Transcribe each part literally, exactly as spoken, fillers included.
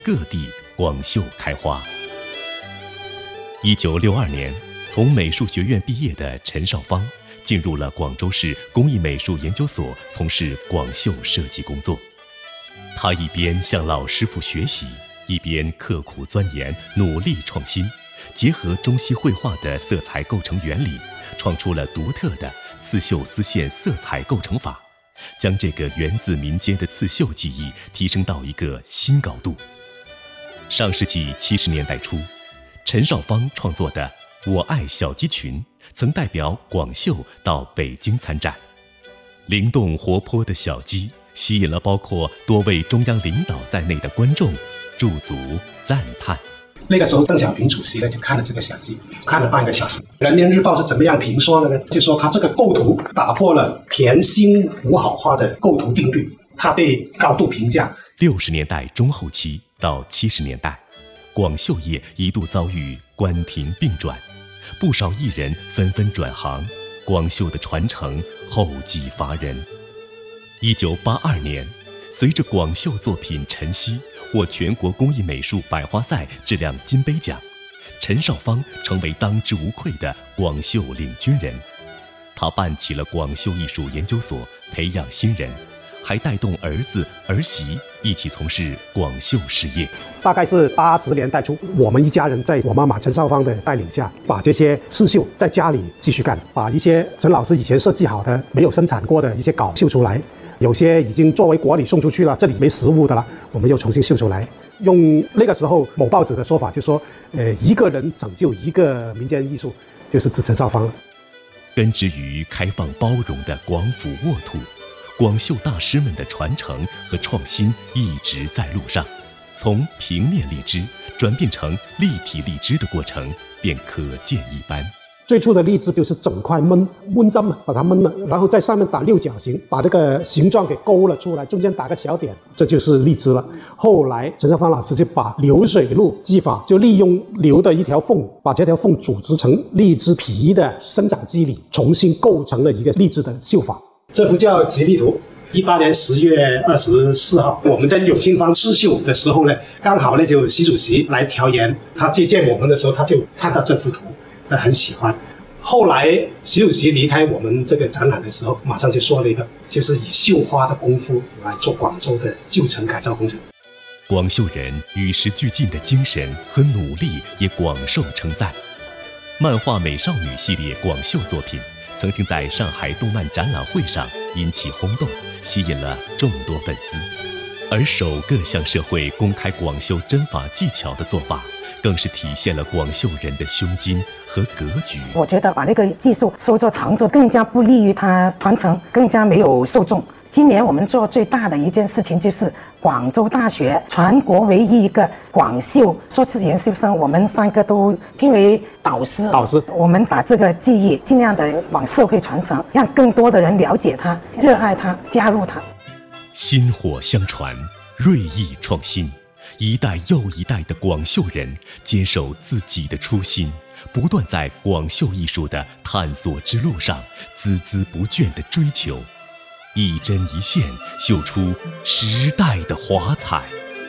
各地广绣开花。一九六二年，从美术学院毕业的陈少芳进入了广州市工艺美术研究所，从事广绣设计工作。他一边向老师傅学习，一边刻苦钻研，努力创新，结合中西绘画的色彩构成原理，创出了独特的刺绣丝线色彩构成法，将这个源自民间的刺绣技艺提升到一个新高度。上世纪七十年代初，陈少芳创作的《我爱小鸡群》曾代表广绣到北京参展。灵动活泼的小鸡吸引了包括多位中央领导在内的观众驻足赞叹。 那个时候，邓小平主席呢就看了这个小鸡，看了半个小时。人民日报是怎么样评说的呢？就说他这个构图打破了甜心五好画的构图定律，他被高度评价。 六十年代中后期到七十年代，广绣业一度遭遇关停并转，不少艺人纷纷转行，广绣的传承后继乏人。一九八二年，随着广绣作品《晨曦》获全国工艺美术百花赛质量金杯奖，陈少芳成为当之无愧的广绣领军人。他办起了广绣艺术研究所，培养新人，还带动儿子儿媳一起从事广绣事业。 大概是八十年代初，我们一家人在我妈妈陈少芳的带领下，把这些刺绣在家里继续干，把一些陈老师以前设计好的没有生产过的一些稿绣出来，有些已经作为国礼送出去了，这里没实物的了，我们又重新绣出来。用那个时候某报纸的说法，就说，呃，一个人拯救一个民间艺术，就是指陈少芳了。 根植于开放包容的广府沃土，广绣大师们的传承和创新一直在路上。从平面荔枝转变成立体荔枝的过程便可见一斑。 最初的荔枝就是整块焖焖针嘛，把它焖了，然后在上面打六角形，把这个形状给勾了出来，中间打个小点，这就是荔枝了。后来陈少芳老师就把流水路技法，就利用流的一条缝，把这条缝组织成荔枝皮的生长机理，重新构成了一个荔枝的绣法。这幅叫《吉利图》。一八年十月二十四号，我们在永庆坊试绣的时候呢，刚好呢就习主席来调研，他接见我们的时候，他就看到这幅图，他很喜欢。后来习主席离开我们这个展览的时候，马上就说了一个，就是以绣花的功夫来做广州的旧城改造工程。 广绣人与时俱进的精神和努力也广受称赞。漫画美少女系列广绣作品曾经在上海动漫展览会上引起轰动，吸引了众多粉丝。而首个向社会公开广绣针法技巧的做法，更是体现了广绣人的胸襟和格局。 我觉得把那个技术收作长做，更加不利于它传承，更加没有受众。今年我们做最大的一件事情，就是广州大学全国唯一一个广绣硕士研究生，我们三个都聘为导师。 导师， 我们把这个技艺尽量的往社会传承，让更多的人了解它、热爱它、加入它。 薪火相传，锐意创新，一代又一代的广绣人坚守自己的初心，不断在广绣艺术的探索之路上孜孜不倦地追求。一针一线绣出时代的华彩。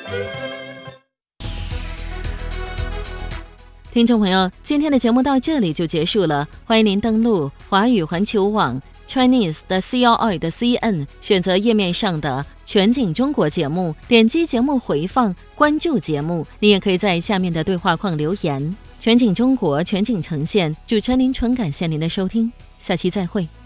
听众朋友，今天的节目到这里就结束了，欢迎您登录华语环球网 Chinese 的 C L I 的 C N， 选择页面上的全景中国节目，点击节目回放，关注节目。你也可以在下面的对话框留言。全景中国，全景呈现，主持人林纯感谢您的收听，下期再会。